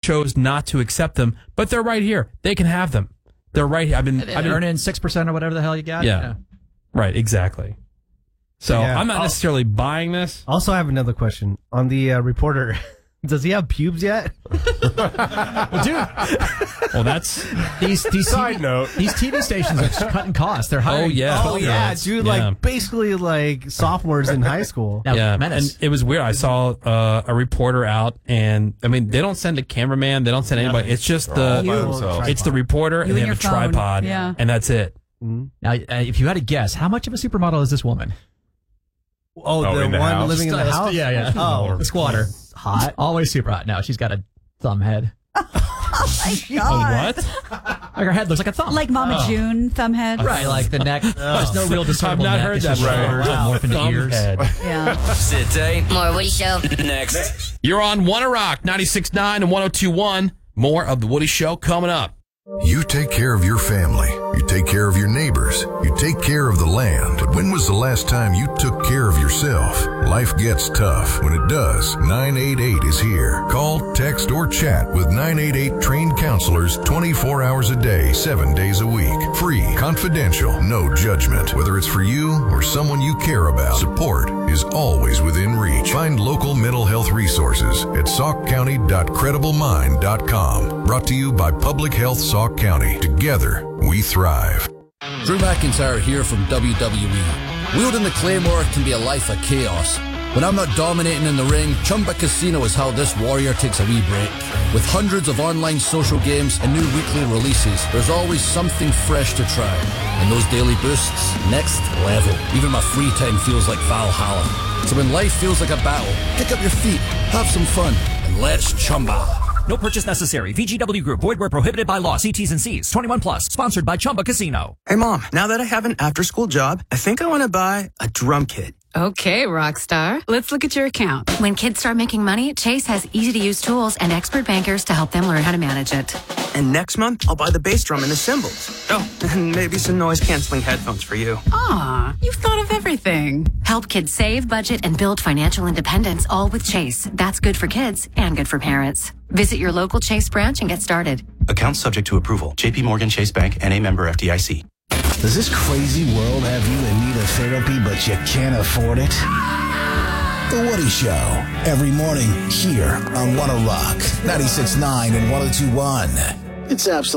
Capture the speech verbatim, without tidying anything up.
chose not to accept them, but they're right here. They can have them. They're right here. I've been, I've been earning six percent or whatever the hell you got. Yeah, yeah. Right, exactly. So Yeah. I'm not I'll, necessarily buying this. Also, I have another question on the uh, reporter. Does he have pubes yet? Well, dude. Well, that's these these Side T V, note. These T V stations are cutting costs. They're hiring. Oh, yeah. Oh yeah, dude! Like Yeah. basically like sophomores in high school. Now, yeah, Menace. and it was weird. I saw uh, a reporter out, and I mean, they don't send a cameraman, they don't send anybody. It's just They're all by the themselves. it's the reporter, and You they and have a your phone. tripod, Yeah. and that's it. Mm-hmm. Now, uh, if you had to guess, how much of a supermodel is this woman? Oh, Oh, the in the one house? living in the Just- house. yeah, yeah. Oh, The squatter. hot. Always super hot. No, she's got a thumb head. Oh, my Oh, God. what? Like her head looks like a thumb. Like Mama June, thumbhead. Right, like the neck. There's no real discernible I've not neck. heard It's that just before. shoulders and Wow. morph into Thumb ears. head. Yeah. Sit tight. More Woody Show. Next. You're on Wanna Rock ninety-six point nine and one oh two point one. More of the Woody Show coming up. You take care of your family. You take care of your neighbors. You take care of the land. But when was the last time you took care of yourself? Life gets tough. When it does, nine eight eight is here. Call, text, or chat with nine eight eight trained counselors twenty-four hours a day, seven days a week. Free, confidential, no judgment. Whether it's for you or someone you care about, support is always within reach. Find local mental health resources at sauk county dot credible mind dot com. Brought to you by Public Health Sauk County. Together, we thrive. Drew McIntyre here from W W E. Wielding the Claymore can be a life of chaos. When I'm not dominating in the ring, Chumba Casino is how this warrior takes a wee break. With hundreds of online social games and new weekly releases, there's always something fresh to try. And those daily boosts, next level. Even my free time feels like Valhalla. So when life feels like a battle, pick up your feet, have some fun, and let's chumba. No purchase necessary. V G W Group. Void where prohibited by law. See T's and C's. twenty-one plus. Sponsored by Chumba Casino. Hey, Mom, now that I have an after-school job, I think I want to buy a drum kit. Okay, Rockstar. Let's look at your account. When kids start making money, Chase has easy-to-use tools and expert bankers to help them learn how to manage it. And next month, I'll buy the bass drum and the cymbals. Oh, and maybe some noise-canceling headphones for you. Aw, you've thought of everything. Help kids save, budget, and build financial independence, all with Chase. That's good for kids and good for parents. Visit your local Chase branch and get started. Account subject to approval. J P Morgan Chase Bank and a member F D I C. Does this crazy world have you in need of therapy, but you can't afford it? The Woody Show, every morning here on Wanna Rock, ninety-six point nine and one oh two point one. It's absolutely